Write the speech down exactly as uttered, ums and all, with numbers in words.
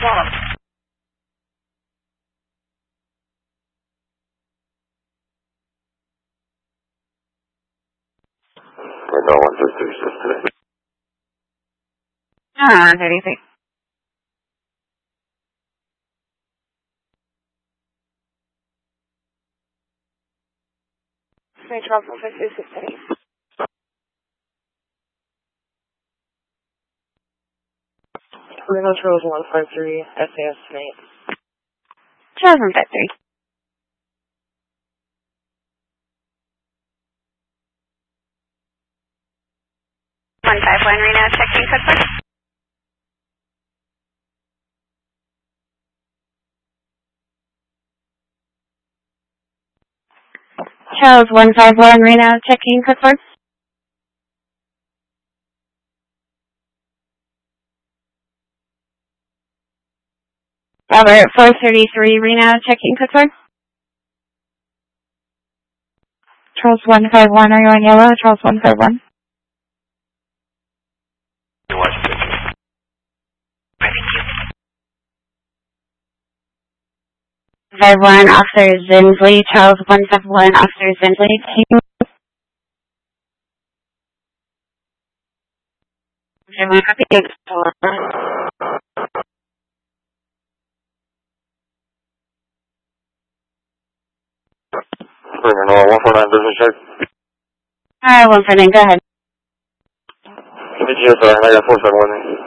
Swallow. Window one three three six today. Ah, thirty-six. Three twelve one five two six today. Reno Charles one five three, S A S Nate. Charles one five three. one five one Reno, checking code four. Charles one five one Reno, checking code four. Robert four thirty-three Reno, checking code four. Charles one five one, are you on yellow? Charles one five one. five one, Officer Zinsley, Charles one five one, Officer Zinsley, team. Reno one four nine, business check. Alright, one for nine, go ahead. Give me G S R, I got four seven one.